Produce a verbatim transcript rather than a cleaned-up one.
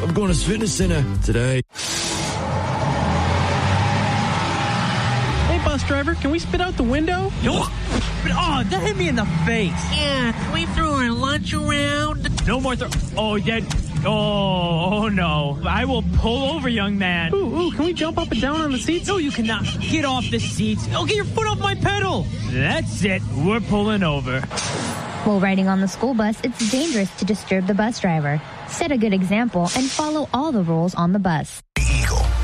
I'm going to the fitness center today. Hey, bus driver, can we spit out the window? Oh, that hit me in the face. Yeah, can we throw our lunch around? No more throw. Oh, that. Oh, oh no. I will pull over, young man. Ooh, ooh, can we jump up and down on the seats? No, you cannot. Get off the seats. Oh, get your foot off my pedal. That's it. We're pulling over. While riding on the school bus, it's dangerous to disturb the bus driver. Set a good example and follow all the rules on the bus.